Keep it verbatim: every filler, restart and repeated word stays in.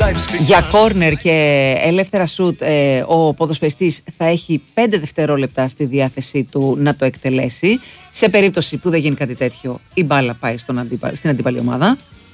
Για κόρνερ και ελεύθερα σουτ ε, ο ποδοσφαιριστής θα έχει πέντε δευτερόλεπτα στη διάθεσή του να το εκτελέσει. Σε περίπτωση που δεν γίνει κάτι τέτοιο, η μπάλα πάει στον αντίπα, στην αντίπαλη ομάδα.